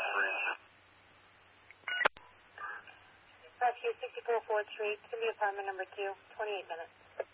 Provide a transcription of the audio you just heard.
Rescue 64 4th Street, City Apartment number 2, 28 minutes.